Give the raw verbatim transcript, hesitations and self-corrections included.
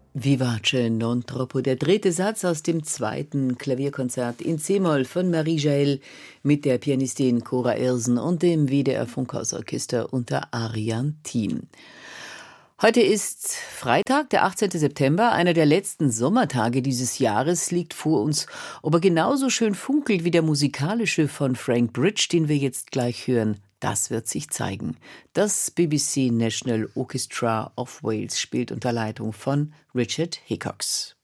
Vivace non troppo, der dritte Satz aus dem zweiten Klavierkonzert in C-Moll von Marie Jael mit der Pianistin Cora Irsen und dem W D R Funkhausorchester unter Arian Thiem. Heute ist Freitag, der achtzehnte September, einer der letzten Sommertage dieses Jahres liegt vor uns. Ob er genauso schön funkelt wie der musikalische von Frank Bridge, den wir jetzt gleich hören, das wird sich zeigen. Das B B C National Orchestra of Wales spielt unter Leitung von Richard Hickox.